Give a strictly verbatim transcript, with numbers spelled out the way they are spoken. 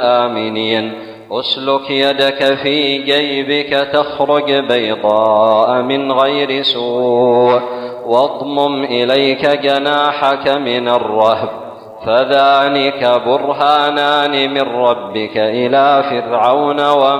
آمنين. أسلك يدك في جيبك تخرج بيضاء من غير سوء واضمم إليك جناحك من الرهب فذلك برهانان من ربك إلى فرعون ومن